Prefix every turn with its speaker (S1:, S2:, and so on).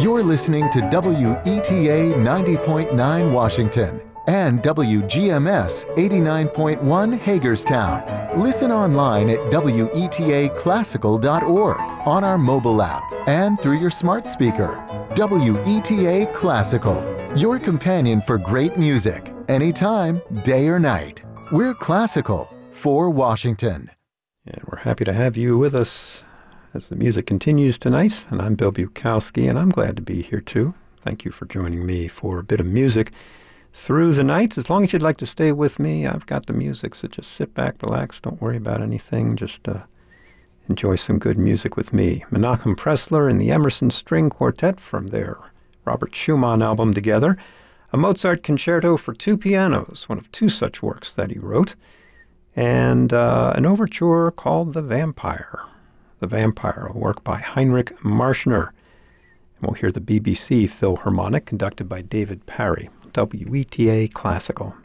S1: You're listening to WETA 90.9 Washington and WGMS 89.1 Hagerstown. Listen online at WETAclassical.org, on our mobile app, and through your smart speaker. WETA Classical, your companion for great music, anytime, day or night. We're classical for Washington.
S2: And we're happy to have you with us as the music continues tonight. And I'm Bill Bukowski, and I'm glad to be here too. Thank you for joining me for a bit of music through the night. As long as you'd like to stay with me, I've got the music, so just sit back, relax, don't worry about anything. Just enjoy some good music with me. Menachem Pressler and the Emerson String Quartet from their Robert Schumann album together. A Mozart concerto for two pianos, one of two such works that he wrote. And an overture called The Vampire. The Vampire, a work by Heinrich Marschner. And we'll hear the BBC Philharmonic, conducted by David Parry. WETA Classical.